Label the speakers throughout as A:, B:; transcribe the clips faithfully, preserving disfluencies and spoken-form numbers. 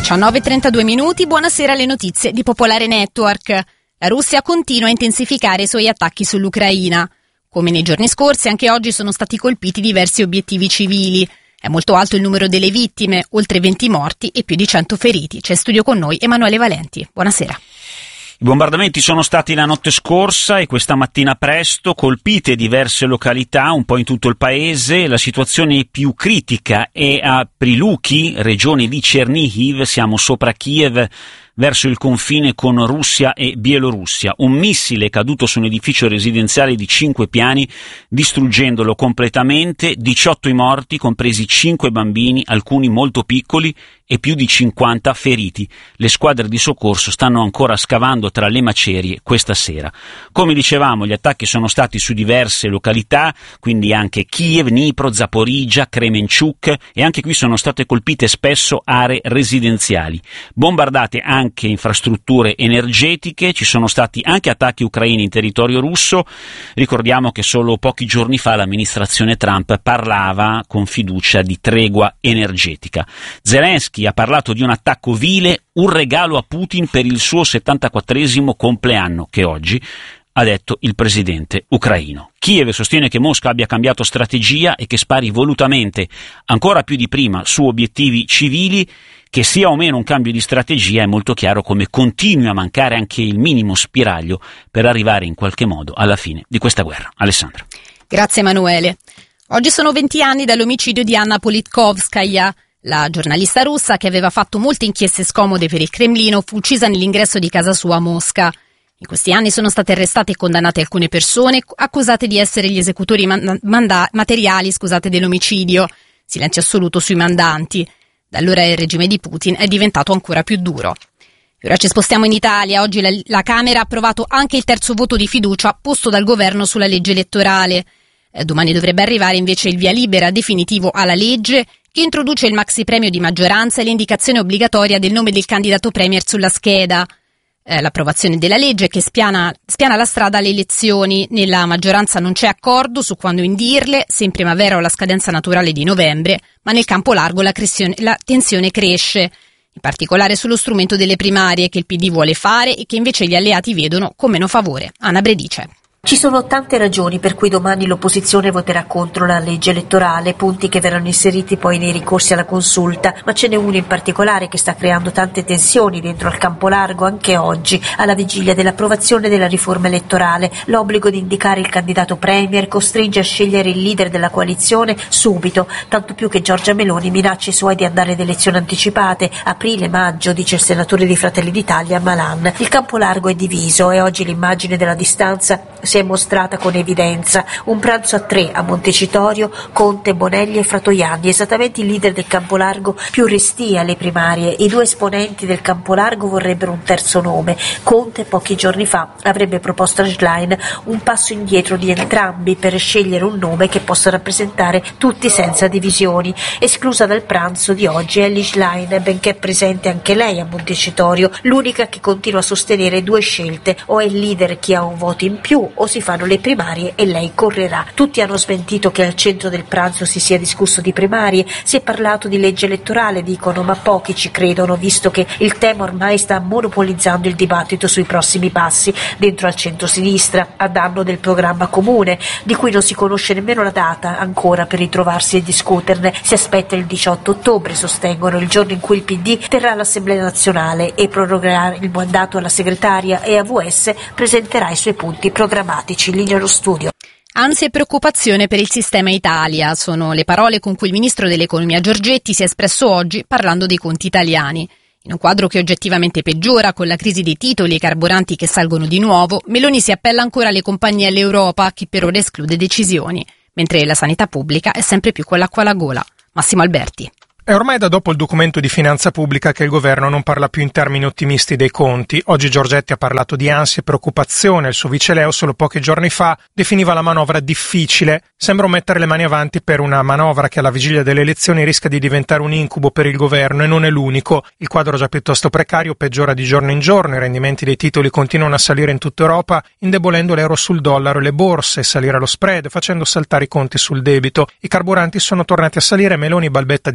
A: diciannove e trentadue minuti, buonasera, alle notizie di Popolare Network. La Russia continua a intensificare i suoi attacchi sull'Ucraina. Come nei giorni scorsi, anche oggi sono stati colpiti diversi obiettivi civili. È molto alto il numero delle vittime, oltre venti morti e più di cento feriti. C'è in studio con noi Emanuele Valenti. Buonasera.
B: I bombardamenti sono stati la notte scorsa e questa mattina presto, colpite diverse località un po' in tutto il paese. La situazione più critica è a Prilukhi, regione di Chernihiv, siamo sopra Kiev, verso il confine con Russia e Bielorussia. Un missile è caduto su un edificio residenziale di cinque piani, distruggendolo completamente, diciotto i morti, compresi cinque bambini, alcuni molto piccoli, e più di cinquanta feriti. Le squadre di soccorso stanno ancora scavando tra le macerie questa sera. Come dicevamo, gli attacchi sono stati su diverse località, quindi anche Kiev, Dnipro, Zaporizhzhia, Kremenchuk, e anche qui sono state colpite spesso aree residenziali. Bombardate anche infrastrutture energetiche, ci sono stati anche attacchi ucraini in territorio russo. Ricordiamo che solo pochi giorni fa l'amministrazione Trump parlava con fiducia di tregua energetica. Zelensky ha parlato di un attacco vile, un regalo a Putin per il suo settantaquattresimo compleanno, che oggi ha detto il presidente ucraino. Kiev sostiene che Mosca abbia cambiato strategia e che spari volutamente, ancora più di prima, su obiettivi civili. Che sia o meno un cambio di strategia, è molto chiaro come continui a mancare anche il minimo spiraglio per arrivare in qualche modo alla fine di questa guerra. Alessandra.
A: Grazie Emanuele. Oggi sono venti anni dall'omicidio di Anna Politkovskaya. La giornalista russa, che aveva fatto molte inchieste scomode per il Cremlino, fu uccisa nell'ingresso di casa sua a Mosca. In questi anni sono state arrestate e condannate alcune persone accusate di essere gli esecutori manda- manda- materiali scusate, dell'omicidio. Silenzio assoluto sui mandanti. Da allora il regime di Putin è diventato ancora più duro. E ora ci spostiamo in Italia. Oggi la, la Camera ha approvato anche il terzo voto di fiducia posto dal governo sulla legge elettorale. Eh, domani dovrebbe arrivare invece il via libera definitivo alla legge che introduce il maxi premio di maggioranza e l'indicazione obbligatoria del nome del candidato premier sulla scheda. Eh, l'approvazione della legge che spiana, spiana la strada alle elezioni. Nella maggioranza non c'è accordo su quando indirle, se in primavera o la scadenza naturale di novembre, ma nel campo largo la, cressione, la tensione cresce, in particolare sullo strumento delle primarie che il P D vuole fare e che invece gli alleati vedono con meno favore. Anna Bredice.
C: Ci sono tante ragioni per cui domani l'opposizione voterà contro la legge elettorale, punti che verranno inseriti poi nei ricorsi alla consulta, ma ce n'è uno in particolare che sta creando tante tensioni dentro al campo largo anche oggi, alla vigilia dell'approvazione della riforma elettorale. L'obbligo di indicare il candidato premier costringe a scegliere il leader della coalizione subito, tanto più che Giorgia Meloni minaccia i suoi di andare ad elezioni anticipate, aprile-maggio, dice il senatore di Fratelli d'Italia Malan. Il campo largo è diviso e oggi l'immagine della distanza si è mostrata con evidenza. Un pranzo a tre a Montecitorio, Conte, Bonelli e Fratoianni, esattamente il leader del Campolargo più restii alle primarie. I due esponenti del Campolargo vorrebbero un terzo nome. Conte pochi giorni fa avrebbe proposto a Schlein un passo indietro di entrambi per scegliere un nome che possa rappresentare tutti senza divisioni. Esclusa dal pranzo di oggi è Elly Schlein, benché presente anche lei a Montecitorio, l'unica che continua a sostenere due scelte: o è il leader chi ha un voto in più o si fanno le primarie e lei correrà. Tutti hanno smentito che al centro del pranzo si sia discusso di primarie, si è parlato di legge elettorale, dicono, ma pochi ci credono, visto che il tema ormai sta monopolizzando il dibattito sui prossimi passi dentro al centro-sinistra, a danno del programma comune, di cui non si conosce nemmeno la data ancora per ritrovarsi e discuterne. Si aspetta il diciotto ottobre, sostengono, il giorno in cui il P D terrà l'Assemblea nazionale e prorogherà il mandato alla segretaria e A V S presenterà i suoi punti programmatici. Linea allo studio.
A: Ansia e preoccupazione per il sistema Italia sono le parole con cui il ministro dell'economia Giorgetti si è espresso oggi parlando dei conti italiani. In un quadro che oggettivamente peggiora, con la crisi dei titoli e i carburanti che salgono di nuovo, Meloni si appella ancora alle compagnie e all'Europa, che per ora esclude decisioni, mentre la sanità pubblica è sempre più con l'acqua alla gola. Massimo Alberti.
D: È ormai da dopo il documento di finanza pubblica che il governo non parla più in termini ottimisti dei conti. Oggi Giorgetti ha parlato di ansia e preoccupazione. Il suo vice Leo solo pochi giorni fa definiva la manovra difficile. Sembra mettere le mani avanti per una manovra che alla vigilia delle elezioni rischia di diventare un incubo per il governo, e non è l'unico. Il quadro già piuttosto precario peggiora di giorno in giorno. I rendimenti dei titoli continuano a salire in tutta Europa, indebolendo l'euro sul dollaro e le borse, salire lo spread, facendo saltare i conti sul debito. I carburanti sono tornati a salire. Meloni balbetta di nuovo di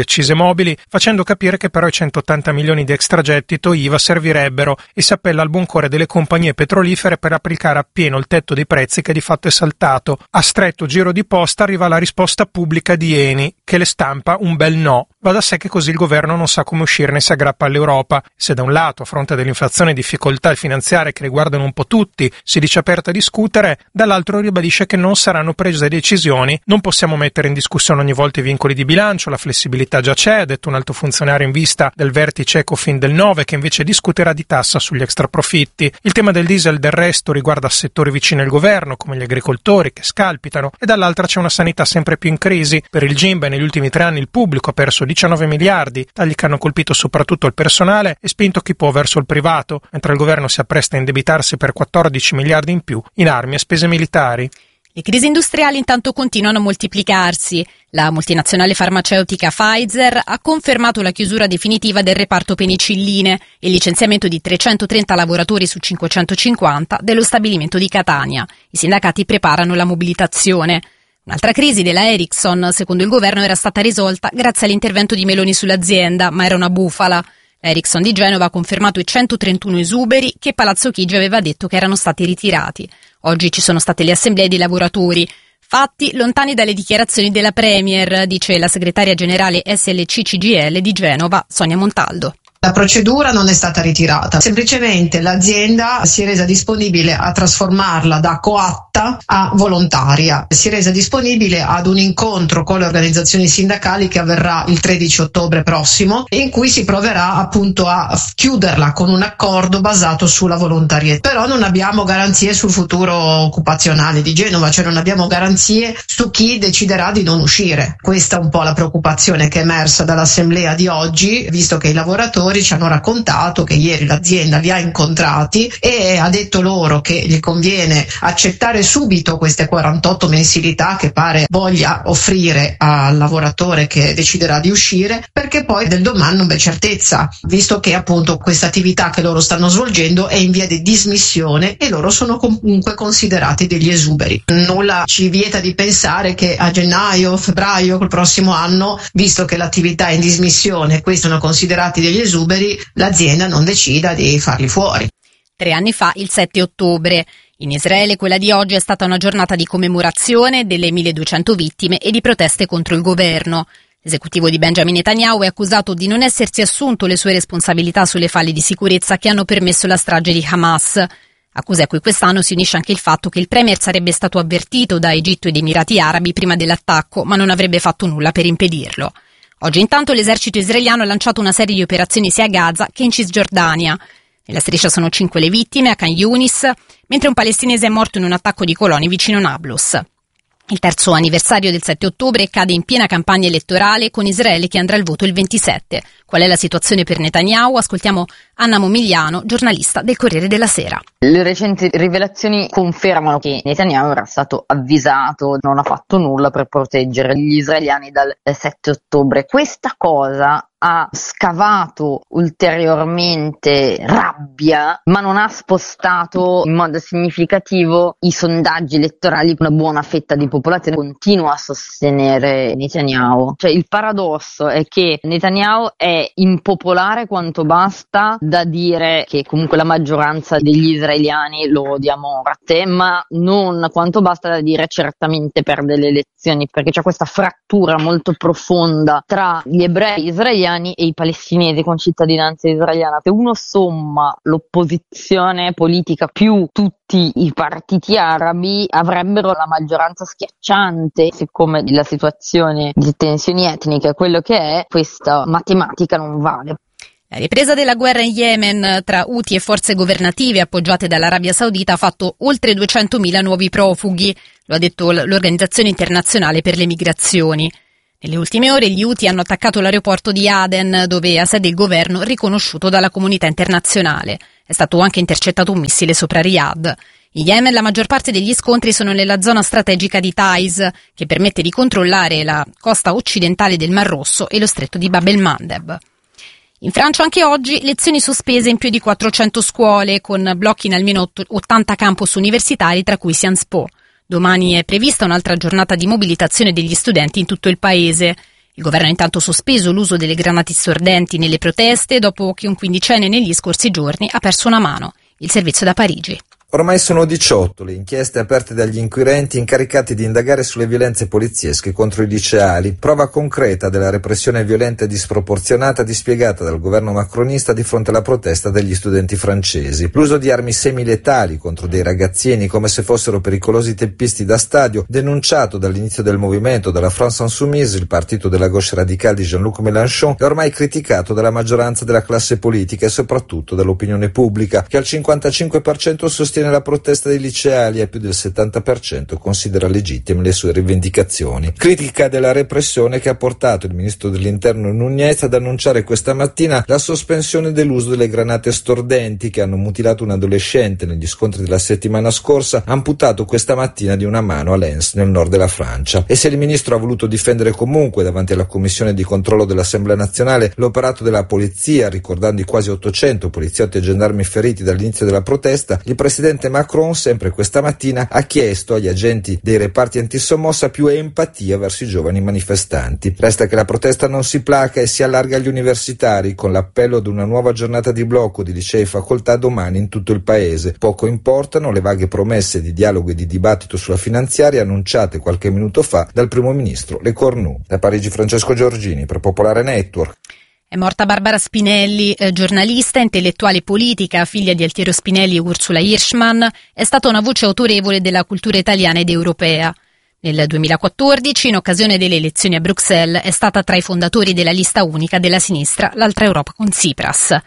D: accise mobili, facendo capire che però i centottanta milioni di extragettito I V A servirebbero, e si appella al buon cuore delle compagnie petrolifere per applicare appieno il tetto dei prezzi che di fatto è saltato. A stretto giro di posta arriva la risposta pubblica di Eni, che le stampa un bel no. Va da sé che così il governo non sa come uscirne e si aggrappa all'Europa. Se da un lato, a fronte dell'inflazione e difficoltà finanziarie che riguardano un po' tutti, si dice aperta a discutere, dall'altro ribadisce che non saranno prese decisioni. Non possiamo mettere in discussione ogni volta i vincoli di bilancio, la flessibilità già c'è, ha detto un alto funzionario in vista del vertice Ecofin del nove, che invece discuterà di tassa sugli extraprofitti. Il tema del diesel del resto riguarda settori vicini al governo, come gli agricoltori che scalpitano, e dall'altra c'è una sanità sempre più in crisi. Per il Gimbe negli ultimi tre anni il pubblico ha perso diciannove miliardi, tagli che hanno colpito soprattutto il personale e spinto chi può verso il privato, mentre il governo si appresta a indebitarsi per quattordici miliardi in più in armi e spese militari.
A: Le crisi industriali intanto continuano a moltiplicarsi. La multinazionale farmaceutica Pfizer ha confermato la chiusura definitiva del reparto penicilline e il licenziamento di trecentotrenta lavoratori su cinquecentocinquanta dello stabilimento di Catania. I sindacati preparano la mobilitazione. Un'altra crisi della Ericsson, secondo il governo, era stata risolta grazie all'intervento di Meloni sull'azienda, ma era una bufala. Ericsson di Genova ha confermato i centotrentuno esuberi che Palazzo Chigi aveva detto che erano stati ritirati. Oggi ci sono state le assemblee dei lavoratori, fatti lontani dalle dichiarazioni della Premier, dice la segretaria generale S L C C G I L di Genova, Sonia Montaldo.
E: La procedura non è stata ritirata, semplicemente l'azienda si è resa disponibile a trasformarla da coatta a volontaria, si è resa disponibile ad un incontro con le organizzazioni sindacali che avverrà il tredici ottobre prossimo, in cui si proverà appunto a chiuderla con un accordo basato sulla volontarietà. Però non abbiamo garanzie sul futuro occupazionale di Genova, cioè non abbiamo garanzie su chi deciderà di non uscire. Questa è un po' la preoccupazione che è emersa dall'assemblea di oggi, visto che i lavoratori ci hanno raccontato che ieri l'azienda li ha incontrati e ha detto loro che gli conviene accettare subito queste quarantotto mensilità che pare voglia offrire al lavoratore che deciderà di uscire, perché poi del domani non c'è certezza, visto che appunto questa attività che loro stanno svolgendo è in via di dismissione e loro sono comunque considerati degli esuberi. Nulla ci vieta di pensare che a gennaio, febbraio, col prossimo anno, visto che l'attività è in dismissione e questi sono considerati degli esuberi, l'azienda non decida di farli fuori.
A: Tre anni fa, il sette ottobre. In Israele quella di oggi è stata una giornata di commemorazione delle milleduecento vittime e di proteste contro il governo. L'esecutivo di Benjamin Netanyahu è accusato di non essersi assunto le sue responsabilità sulle falle di sicurezza che hanno permesso la strage di Hamas. Accusa a cui quest'anno si unisce anche il fatto che il premier sarebbe stato avvertito da Egitto ed Emirati Arabi prima dell'attacco, ma non avrebbe fatto nulla per impedirlo. Oggi intanto l'esercito israeliano ha lanciato una serie di operazioni sia a Gaza che in Cisgiordania. Nella striscia sono cinque le vittime a Khan Yunis, mentre un palestinese è morto in un attacco di coloni vicino Nablus. Il terzo anniversario del sette ottobre cade in piena campagna elettorale con Israele che andrà al voto il ventisette. Qual è la situazione per Netanyahu? Ascoltiamo Anna Momigliano, giornalista del Corriere della Sera.
F: Le recenti rivelazioni confermano che Netanyahu era stato avvisato, non ha fatto nulla per proteggere gli israeliani dal sette ottobre. Questa cosa ha scavato ulteriormente rabbia, ma non ha spostato in modo significativo i sondaggi elettorali. Una buona fetta di popolazione continua a sostenere Netanyahu. Cioè, il paradosso è che Netanyahu è impopolare quanto basta da dire che comunque la maggioranza degli israeliani lo odia a morte, ma non quanto basta da dire certamente perde le elezioni, perché c'è questa frattura molto profonda tra gli ebrei israeliani e i palestinesi con cittadinanza israeliana. Se uno somma l'opposizione politica più tutti i partiti arabi, avrebbero la maggioranza schiacciante. Siccome la situazione di tensioni etniche è quello che è, questa matematica non vale.
A: La ripresa della guerra in Yemen tra Houthi e forze governative appoggiate dall'Arabia Saudita ha fatto oltre duecentomila nuovi profughi, lo ha detto l'Organizzazione Internazionale per le Migrazioni. Nelle ultime ore gli Houthi hanno attaccato l'aeroporto di Aden, dove ha sede il governo riconosciuto dalla comunità internazionale. È stato anche intercettato un missile sopra Riyadh. In Yemen la maggior parte degli scontri sono nella zona strategica di Taiz, che permette di controllare la costa occidentale del Mar Rosso e lo stretto di Bab el-Mandeb. In Francia anche oggi lezioni sospese in più di quattrocento scuole, con blocchi in almeno ottanta campus universitari, tra cui Sciences Po. Domani è prevista un'altra giornata di mobilitazione degli studenti in tutto il paese. Il governo ha intanto sospeso l'uso delle granate stordenti nelle proteste dopo che un quindicenne negli scorsi giorni ha perso una mano. Il servizio da Parigi.
G: Ormai sono diciotto le inchieste aperte dagli inquirenti incaricati di indagare sulle violenze poliziesche contro i liceali, prova concreta della repressione violenta e disproporzionata dispiegata dal governo macronista di fronte alla protesta degli studenti francesi. L'uso di armi semiletali contro dei ragazzini come se fossero pericolosi teppisti da stadio, denunciato dall'inizio del movimento dalla France Insoumise, il partito della gauche radicale di Jean-Luc Mélenchon, è ormai criticato dalla maggioranza della classe politica e soprattutto dall'opinione pubblica, che al cinquantacinque per cento sostiene la protesta dei liceali e più del settanta per cento considera legittime le sue rivendicazioni. Critica della repressione che ha portato il ministro dell'interno Núñez ad annunciare questa mattina la sospensione dell'uso delle granate stordenti che hanno mutilato un adolescente negli scontri della settimana scorsa, amputato questa mattina di una mano a Lens nel nord della Francia. E se il ministro ha voluto difendere comunque davanti alla commissione di controllo dell'Assemblea nazionale l'operato della polizia, ricordando i quasi ottocento poliziotti e gendarmi feriti dall'inizio della protesta, il presidente Il presidente Macron, sempre questa mattina, ha chiesto agli agenti dei reparti antisommossa più empatia verso i giovani manifestanti. Resta che la protesta non si placa e si allarga agli universitari, con l'appello ad una nuova giornata di blocco di licei e facoltà domani in tutto il paese. Poco importano le vaghe promesse di dialogo e di dibattito sulla finanziaria annunciate qualche minuto fa dal primo ministro Le Cornu. Da Parigi Francesco Giorgini per Popolare Network.
A: È morta Barbara Spinelli, eh, giornalista, intellettuale politica, figlia di Altiero Spinelli e Ursula Hirschman. È stata una voce autorevole della cultura italiana ed europea. Nel duemilaquattordici, in occasione delle elezioni a Bruxelles, è stata tra i fondatori della lista unica della sinistra, l'Altra Europa con Tsipras.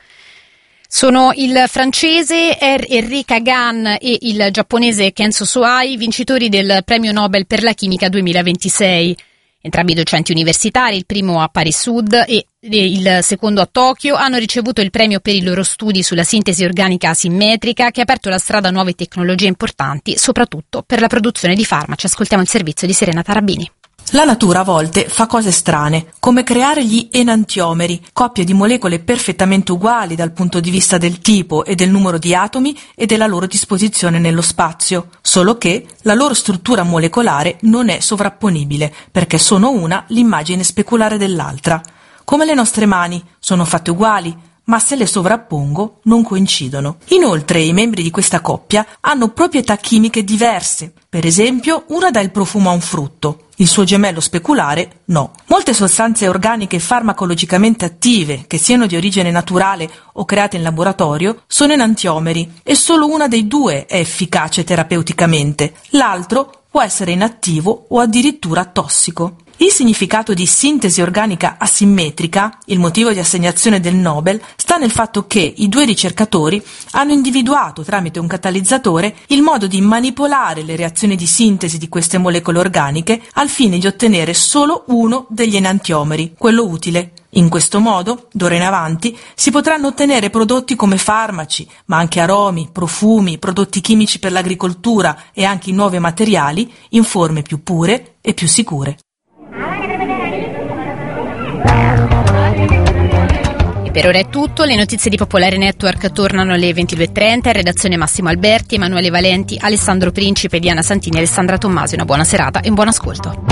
A: Sono il francese Henri Kagan e il giapponese Kenzo Soai, vincitori del Premio Nobel per la chimica duemilaventisei. Entrambi docenti universitari, il primo a Paris Sud e il secondo a Tokyo, hanno ricevuto il premio per i loro studi sulla sintesi organica asimmetrica, che ha aperto la strada a nuove tecnologie importanti, soprattutto per la produzione di farmaci. Ascoltiamo il servizio di Serena Tarabini.
H: La natura a volte fa cose strane, come creare gli enantiomeri, coppie di molecole perfettamente uguali dal punto di vista del tipo e del numero di atomi e della loro disposizione nello spazio, solo che la loro struttura molecolare non è sovrapponibile, perché sono una l'immagine speculare dell'altra. Come le nostre mani, sono fatte uguali, ma se le sovrappongo non coincidono. Inoltre i membri di questa coppia hanno proprietà chimiche diverse. Per esempio, una dà il profumo a un frutto, il suo gemello speculare no. Molte sostanze organiche farmacologicamente attive, che siano di origine naturale o create in laboratorio, sono enantiomeri e solo una dei due è efficace terapeuticamente, l'altro può essere inattivo o addirittura tossico. Il significato di sintesi organica asimmetrica, il motivo di assegnazione del Nobel, sta nel fatto che i due ricercatori hanno individuato tramite un catalizzatore il modo di manipolare le reazioni di sintesi di queste molecole organiche al fine di ottenere solo uno degli enantiomeri, quello utile. In questo modo, d'ora in avanti, si potranno ottenere prodotti come farmaci, ma anche aromi, profumi, prodotti chimici per l'agricoltura e anche nuovi materiali in forme più pure e più sicure.
A: E per ora è tutto, le notizie di Popolare Network tornano alle ventidue e trenta, in redazione Massimo Alberti, Emanuele Valenti, Alessandro Principe, Diana Santini e Alessandra Tommasi. Una buona serata e un buon ascolto.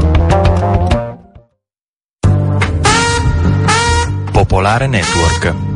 I: Popolare Network.